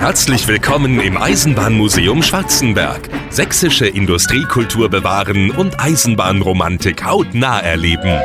Herzlich willkommen im Eisenbahnmuseum Schwarzenberg. Sächsische Industriekultur bewahren und Eisenbahnromantik hautnah erleben.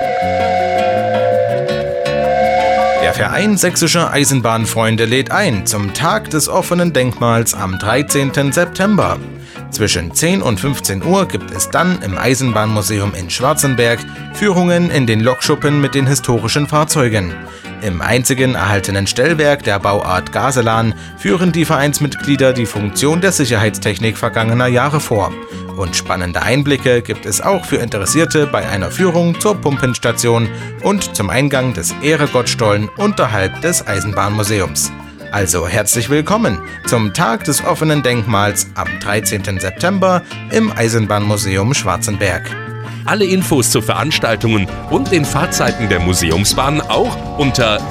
Der Verein Sächsischer Eisenbahnfreunde lädt ein zum Tag des offenen Denkmals am 13. September. Zwischen 10 und 15 Uhr gibt es dann im Eisenbahnmuseum in Schwarzenberg Führungen in den Lokschuppen mit den historischen Fahrzeugen. Im einzigen erhaltenen Stellwerk der Bauart Gaselan führen die Vereinsmitglieder die Funktion der Sicherheitstechnik vergangener Jahre vor. Und spannende Einblicke gibt es auch für Interessierte bei einer Führung zur Pumpenstation und zum Eingang des Ehregottstollen unterhalb des Eisenbahnmuseums. Also herzlich willkommen zum Tag des offenen Denkmals am 13. September im Eisenbahnmuseum Schwarzenberg. Alle Infos zu Veranstaltungen und den Fahrzeiten der Museumsbahn auch unter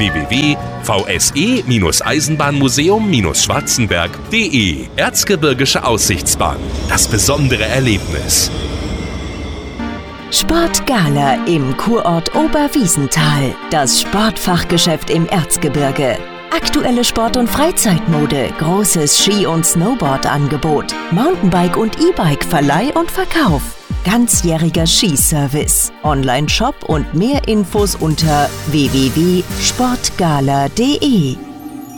www.vse-eisenbahnmuseum-schwarzenberg.de. Erzgebirgische Aussichtsbahn. Das besondere Erlebnis. Sportgala im Kurort Oberwiesenthal. Das Sportfachgeschäft im Erzgebirge. Aktuelle Sport- und Freizeitmode, großes Ski- und Snowboard-Angebot, Mountainbike- und E-Bike-Verleih und Verkauf, ganzjähriger Skiservice, Online-Shop und mehr Infos unter www.sportgala.de.